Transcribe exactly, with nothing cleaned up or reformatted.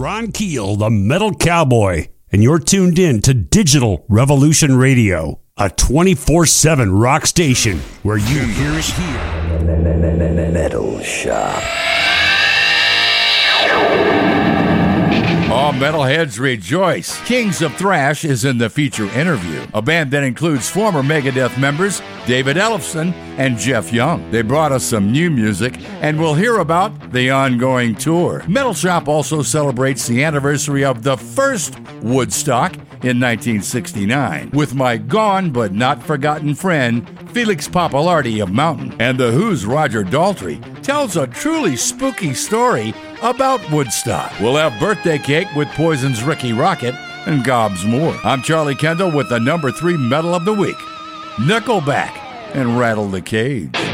Ron Keel, the Metal Cowboy, and you're tuned in to Digital Revolution Radio, a twenty-four seven rock station where you hear it here. Metal Shop. All metalheads rejoice. Kings of Thrash is in the feature interview, a band that includes former Megadeth members David Ellefson and Jeff Young. They brought us some new music, and we'll hear about the ongoing tour. Metal Shop also celebrates the anniversary of the first Woodstock in nineteen sixty-nine with my gone but not forgotten friend Felix Pappalardi of Mountain. And The Who's Roger Daltrey tells a truly spooky story about Woodstock. We'll have birthday cake with Poison's Ricky Rocket and gobs more. I'm Charlie Kendall with the number three metal of the week, Nickelback and Rattle the Cage.